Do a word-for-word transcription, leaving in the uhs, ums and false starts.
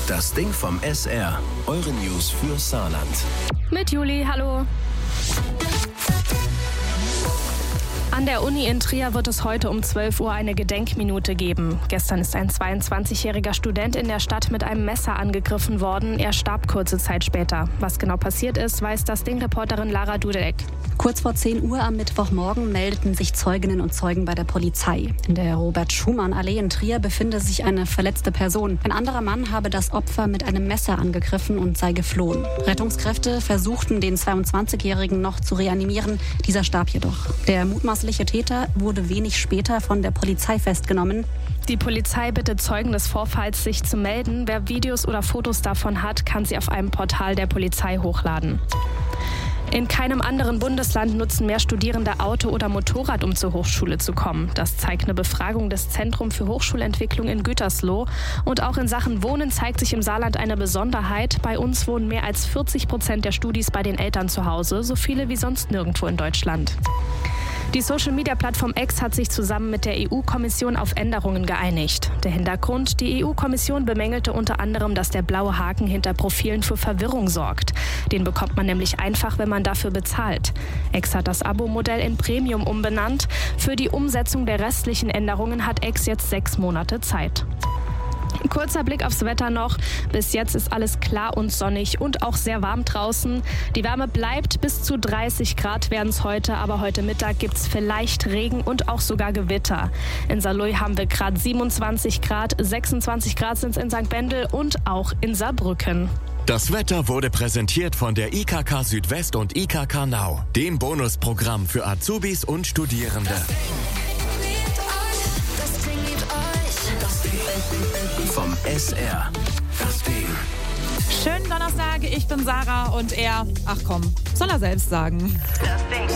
Das Ding vom S R. Eure News für Saarland. Mit Juli, hallo. An der Uni in Trier wird es heute um zwölf Uhr eine Gedenkminute geben. Gestern ist ein zweiundzwanzigjähriger Student in der Stadt mit einem Messer angegriffen worden. Er starb kurze Zeit später. Was genau passiert ist, weiß das Ding-Reporterin Lara Dudek. Kurz vor zehn Uhr am Mittwochmorgen meldeten sich Zeuginnen und Zeugen bei der Polizei. In der Robert-Schumann-Allee in Trier befinde sich eine verletzte Person. Ein anderer Mann habe das Opfer mit einem Messer angegriffen und sei geflohen. Rettungskräfte versuchten, den zweiundzwanzigjährigen noch zu reanimieren. Dieser starb jedoch. Der mutmaßliche Täter wurde wenig später von der Polizei festgenommen. Die Polizei bittet Zeugen des Vorfalls, sich zu melden. Wer Videos oder Fotos davon hat, kann sie auf einem Portal der Polizei hochladen. In keinem anderen Bundesland nutzen mehr Studierende Auto oder Motorrad, um zur Hochschule zu kommen. Das zeigt eine Befragung des Zentrum für Hochschulentwicklung in Gütersloh. Und auch in Sachen Wohnen zeigt sich im Saarland eine Besonderheit. Bei uns wohnen mehr als vierzig Prozent der Studis bei den Eltern zu Hause, so viele wie sonst nirgendwo in Deutschland. Die Social-Media-Plattform X hat sich zusammen mit der E U-Kommission auf Änderungen geeinigt. Der Hintergrund: Die E U-Kommission bemängelte unter anderem, dass der blaue Haken hinter Profilen für Verwirrung sorgt. Den bekommt man nämlich einfach, wenn man dafür bezahlt. X hat das Abo-Modell in Premium umbenannt. Für die Umsetzung der restlichen Änderungen hat X jetzt sechs Monate Zeit. Ein kurzer Blick aufs Wetter noch. Bis jetzt ist alles klar und sonnig und auch sehr warm draußen. Die Wärme bleibt, bis zu dreißig Grad werden es heute, aber heute Mittag gibt es vielleicht Regen und auch sogar Gewitter. In Saarlouis haben wir gerade siebenundzwanzig Grad, sechsundzwanzig Grad sind es in Sankt Bendel und auch in Saarbrücken. Das Wetter wurde präsentiert von der I K K Südwest und I K K Now, dem Bonusprogramm für Azubis und Studierende. Vom S R. Das Ding. Schönen Donnerstag, ich bin Sarah und er, ach komm, soll er selbst sagen. Das Ding.